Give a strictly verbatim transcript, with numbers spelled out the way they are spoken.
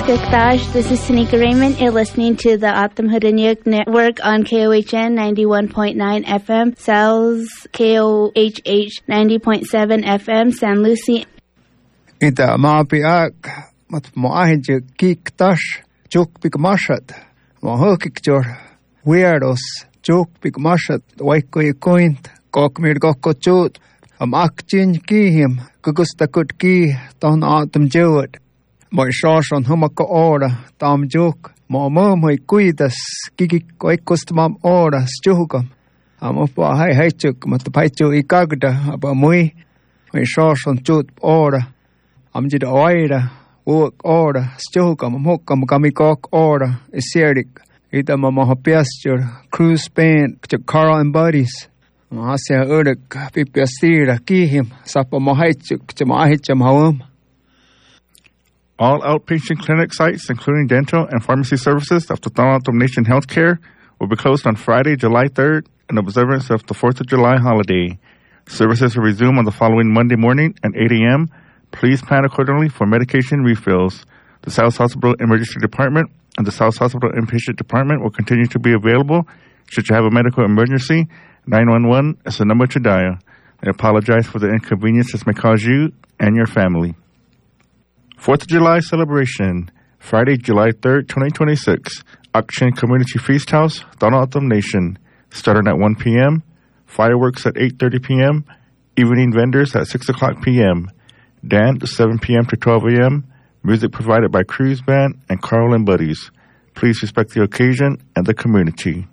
Skaktash. This is Tanika Raymond. You're listening to the Atam Hudanyuk Network on K O H N ninety-one point nine F M, Sal's K O H H ninety point seven F M, San Lucie. Ita maapiak mat moahinje kiktash juk pikmashat mohokikjor weirdos juk pikmashat waiko ikoint kokmir kokkochut am akchin kihim kukustakut ki ton atam jewet moi shashon humaka ora tam juk mo mo moi kuidas kiki koikostmam ora stjukam am opa hai haichuk mat paichu ikagda aba moi moi shashon chut ora am jid oira work order stjukam mokam kamikok ora isierik ita mama piastur cruise band Carl and Buddies Mahasia urek pipiastira kihim sapa mahaichuk chamahicam hawam. All outpatient clinic sites, including dental and pharmacy services of the Tohono Nation Healthcare, will be closed on Friday, July third, in observance of the fourth of July holiday. Services will resume on the following Monday morning at eight a.m. Please plan accordingly for medication refills. The South Hospital Emergency Department and the South Hospital Inpatient Department will continue to be available. Should you have a medical emergency, nine one one is the number to dial. I apologize for the inconvenience this may cause you and your family. fourth of July celebration, Friday, July third, twenty twenty-six, Akshin Community Feast House, Tohono Nation, starting at one p.m., fireworks at eight thirty p.m., evening vendors at six o'clock p.m., dance seven p.m. to twelve a.m., music provided by Cruise Band and Carl and Buddies. Please respect the occasion and the community.